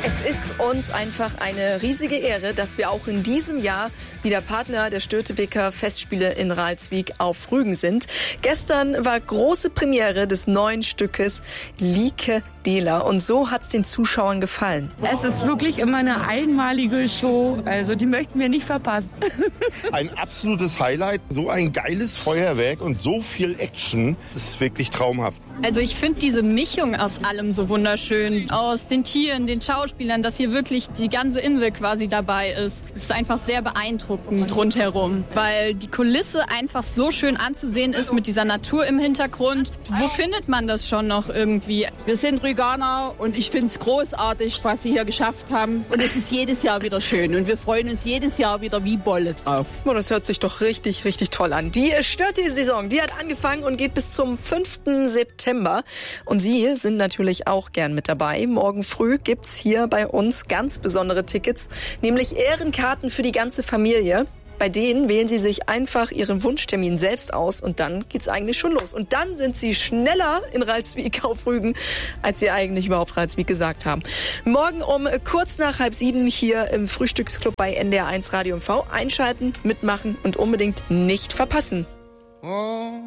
Es ist uns einfach eine riesige Ehre, dass wir auch in diesem Jahr wieder Partner der Störtebeker Festspiele in Ralswiek auf Rügen sind. Gestern war große Premiere des neuen Stückes Lieke Dela und so hat es den Zuschauern gefallen. Es ist wirklich immer eine einmalige Show, also die möchten wir nicht verpassen. Ein absolutes Highlight, so ein geiles Feuerwerk und so viel Action, das ist wirklich traumhaft. Also ich finde diese Mischung aus allem so wunderschön, aus den Tieren, den Schauspielern, dass hier wirklich die ganze Insel quasi dabei ist. Es ist einfach sehr beeindruckend rundherum, weil die Kulisse einfach so schön anzusehen ist mit dieser Natur im Hintergrund. Wo findet man das schon noch irgendwie? Wir sind Rüganer und ich finde es großartig, was sie hier geschafft haben. Und es ist jedes Jahr wieder schön und wir freuen uns jedes Jahr wieder wie Bolle drauf. Oh, das hört sich doch richtig, richtig toll an. Die Störte-Saison, die hat angefangen und geht bis zum 5. September. Und Sie sind natürlich auch gern mit dabei. Morgen früh gibt's hier bei uns ganz besondere Tickets, nämlich Ehrenkarten für die ganze Familie. Bei denen wählen Sie sich einfach Ihren Wunschtermin selbst aus und dann geht's eigentlich schon los. Und dann sind Sie schneller in Ralswiek auf Rügen, als Sie eigentlich überhaupt Ralswiek gesagt haben. Morgen um kurz nach 6:30 hier im Frühstücksclub bei NDR 1 Radio & MV einschalten, mitmachen und unbedingt nicht verpassen.